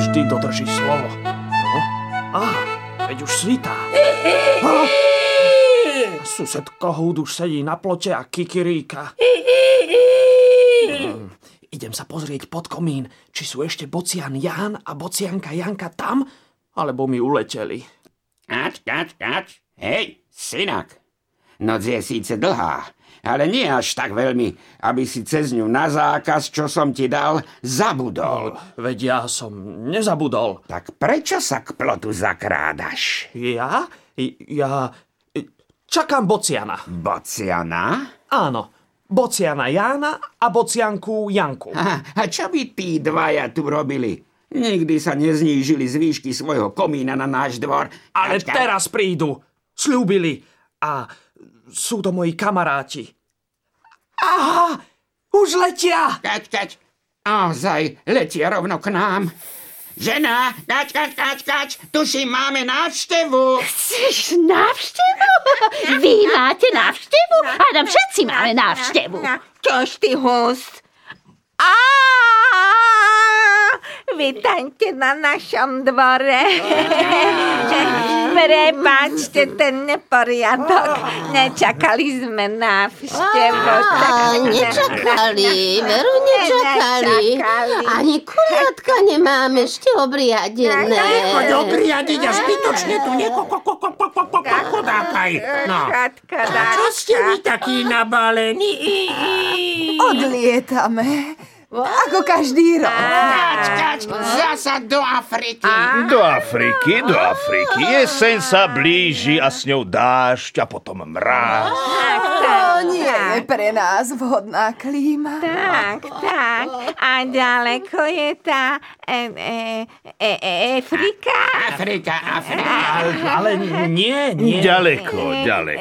vždy dodrží slovo. No? Aha, veď už svitá. Susedko Húd už sedí na plote a kikiríka. Idem sa pozrieť pod komín, či sú ešte bocian Ján a bocianka Janka tam, alebo mi uleteli. Kač. Hej, synak. Noc je síce dlhá, ale nie až tak veľmi, aby si cez ňu na zákaz, čo som ti dal, zabudol. Veď ja som nezabudol. Tak prečo sa k plotu zakrádaš? Ja čakám bociana. Bociana? Áno, bociana Jána a bocianku Janku. A čo by tí dvaja tu robili? Nikdy sa neznížili z výšky svojho komína na náš dvor. Ale teraz prídu. Sľúbili. A sú to moji kamaráti. Aha, už letia. Kač. Ozaj, letia rovno k nám. Žena, kač, tuším, máme návštevu. Chceš návštevu? Vy máte návštevu? Hádam, všetci máme návštevu. Čož ty, host? Vítajte na našom dvore. Prepáčte ten neporiadok. Nečakali sme návštevu. Nečakali, veru nečakali. Ani kuriatka nemáme ešte obriadené. Choď obriadiť a zbytočne tu nekodákaj. No, a čo ste vy takí nabalení? Odlietame. Ako každý rok. Kač, zasa do Afriky. Do Afriky. Jeseň sa blíži a s ňou dážď a potom mráz. To nie je pre nás vhodná klíma. Tak. A ďaleko je tá Afrika? Afrika. Ale nie. Ďaleko.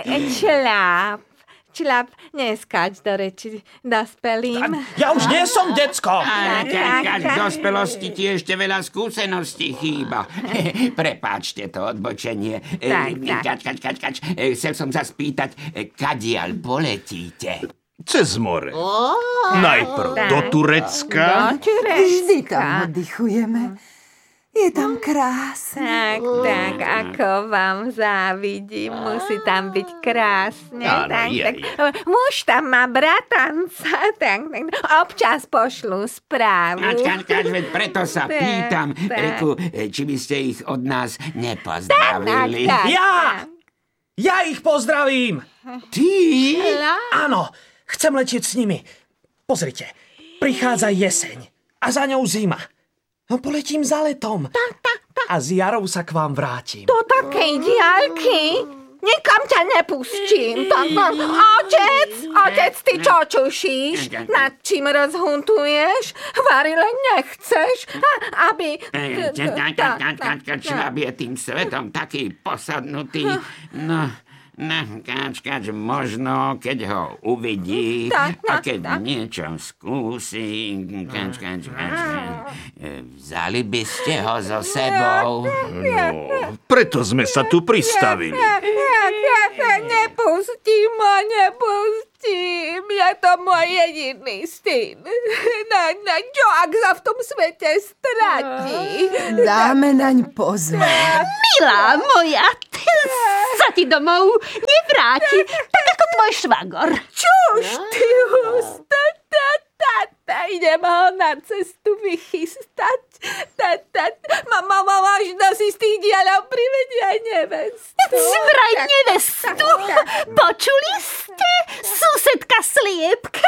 Člap, neskáč do reči dospelým. Ja už nie som decko. Kač, v dospelosti ti ešte veľa skúseností chýba. Prepáčte to odbočenie. Kač. Chcel som sa spýtať, kadiaľ poletíte? Cez more. Najprv do Turecka. Vždy tam oddychujeme. Je tam krásne. Tak, ako vám závidím. Musí tam byť krásne. Áno, Tak. Muž tam má bratanca. Tak. Občas pošlú správu. Kač, veď preto sa pýtam. Reku, či by ste ich od nás nepozdravili. Tak. Ja ich pozdravím. Ty? Áno, chcem letieť s nimi. Pozrite, prichádza jeseň a za ňou zima. No poletím za letom. A z jarou sa k vám vrátim. Do takej diaľky nikam ťa nepustím. Otec, ty čo čušíš? Nad čím rozhuntuješ? Vari len nechceš, aby... Aby je tým svetom taký posadnutý. Kač, možno, keď ho uvidí a keď niečo skúsi, kač, vzali by ste ho so sebou? No, preto sme sa tu pristavili. Nepustím. Je to môj jediný syn. Čo ak sa v tom svete stratí? Dáme naň pozor. Milá moja, ten sa ti domov nevráti, tak ako tvoj švagor. Čuž, ty husta, idem ho na cestu vychystať. Možno si z tých diaľov privedia nevestu. Vraj nevestu. Počuli ste? Susedka Sliepka.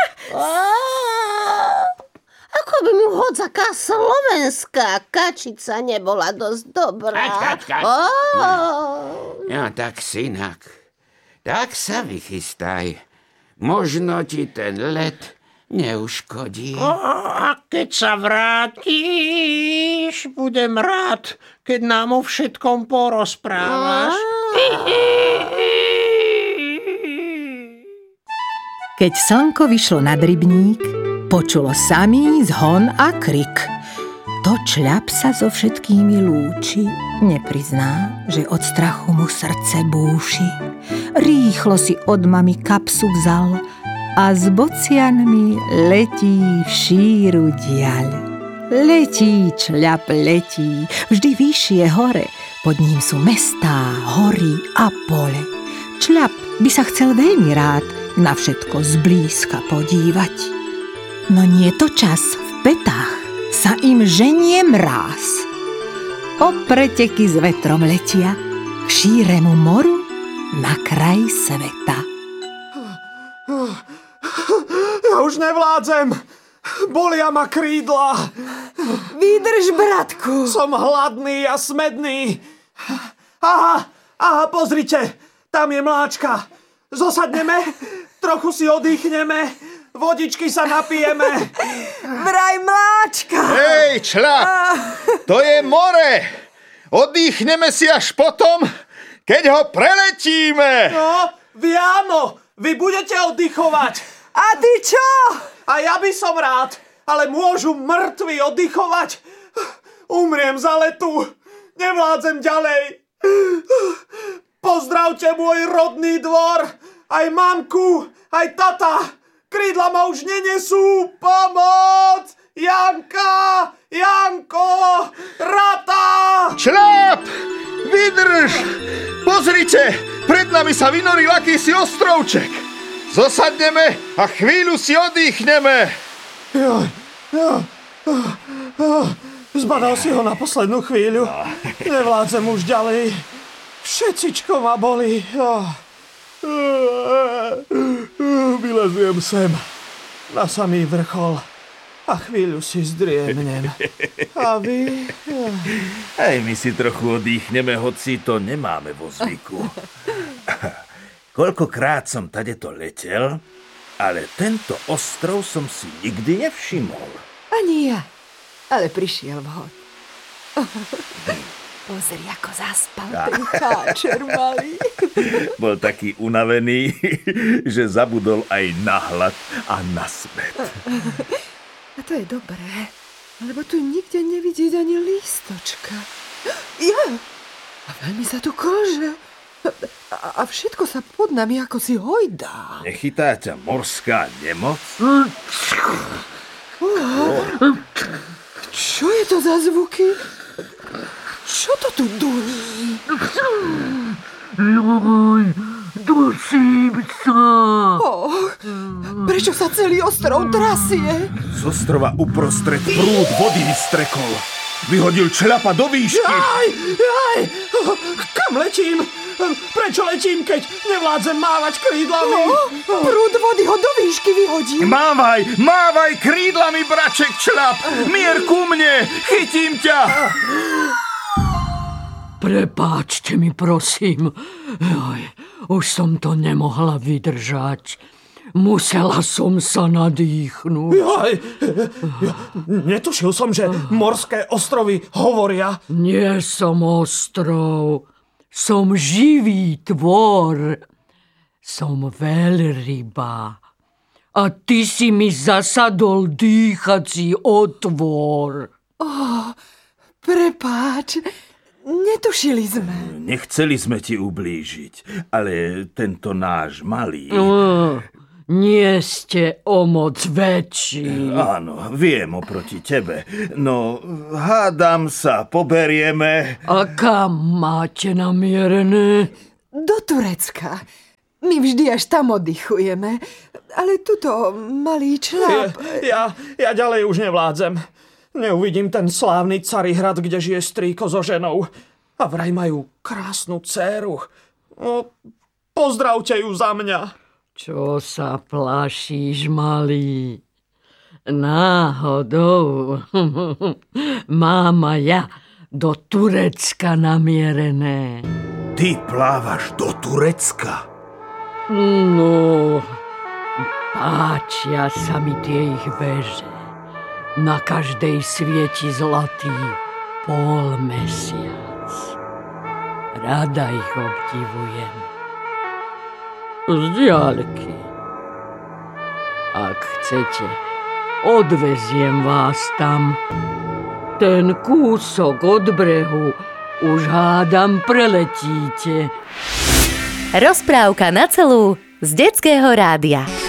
Ako by mu hodzaká slovenská kačica nebola dosť dobrá. Kač. Ja, tak synak, tak sa vychystaj. Možno ti ten let neuškodí. A keď sa vrátiš, budem rád, keď nám o všetkom porozprávaš. Keď slnko vyšlo nad rybník, počulo samý zhon a krik. To čľap sa so všetkými lúči, neprizná, že od strachu mu srdce búši. Rýchlo si od mami kapsu vzal a s bocianmi letí v šíru diaľ. Letí, čľap, letí, vždy vyššie hore. Pod ním sú mestá, hory a pole. Čľap by sa chcel veľmi rád na všetko zblízka podívať. No nie to čas, v petách sa im ženie mráz. O preteky s vetrom letia k šíremu moru na kraj sveta. Ja už nevládzem. Bolia ma krídla. Vydrž, bratku. Som hladný a smedný. Aha, pozrite. Tam je mláčka. Zosadneme, trochu si oddychneme, vodičky sa napijeme. Vraj mláčka. Hej, čľap, to je more. Oddychneme si až potom, keď ho preletíme. No, vy áno, vy budete oddychovať. A ty čo? A ja by som rád, ale môžu mŕtvi oddychovať. Umriem za letu, nevládzem ďalej. Pozdravte môj rodný dvor, aj mamku, aj tata. Krídla ma už nenesú, pomoc! Janka, Janko, Rata! Čľap, vydrž! Pozrite, pred nami sa vynoril akýsi ostrovček. Zosadneme a chvíľu si oddychneme. Zbadal si ho na poslednú chvíľu. Nevládzem už ďalej. Všetcičko ma bolí. Vylezujem sem na samý vrchol a chvíľu si zdriemnem. A vy? Aj my si trochu oddychneme, hoci to nemáme vo zvyku. Koľkokrát som tadeto letel, ale tento ostrov som si nikdy nevšimol. Ani ja, ale prišiel vhod. Pozri, ako zaspal ten cháčer malý. Bol taký unavený, že zabudol aj na hlad a na smet. A to je dobré, lebo tu nikde nevidieť ani lístočka. Ja, a veľmi sa tu kolže. A všetko sa pod nami ako si hojdá. Nechytá ťa morská nemoc? Čo je to za zvuky? Čo to tu duní? Joj, dusím sa. Prečo sa celý ostrov trasie? Z ostrova uprostred prúd vody vystrekol. Vyhodil čľapa do výšky. Jaj, kam letím? Prečo letím, keď nevládzem mávať krídlami? Prúd vody ho do výšky vyhodí. Mávaj krídlami, braček čľap. Mier ku mne, chytím ťa. Prepáčte mi, prosím. Joj, už som to nemohla vydržať. Musela som sa nadýchnuť. Jaj, netušil som, že morské ostrovy hovoria. Nie som ostrov. Som živý tvor. Som veľryba. A ty si mi zasadol dýchací otvor. Prepáč, netušili sme. Nechceli sme ti ublížiť, ale tento náš malý... Nie ste o moc väčší. Áno, viem oproti tebe. No, hádam sa, poberieme. A kam máte namierené? Do Turecka. My vždy až tam oddychujeme. Ale tuto, malý čľap... Ja ďalej už nevládzem. Neuvidím ten slávny Carihrad, kde žije strýko so ženou. A vraj majú krásnu dcéru. No, pozdravte ju za mňa. Čo sa plašíš, malý? Náhodou. Mám ja do Turecka namierené. Ty plávaš do Turecka? No, páčia sa mi tie ich veže. Na každej svieti zlatý polmesiac. Rada ich obdivujem. Z diaľky. Ak chcete, odveziem vás tam. Ten kúsok od brehu už hádam preletíte. Rozprávka na celú z Detského rádia.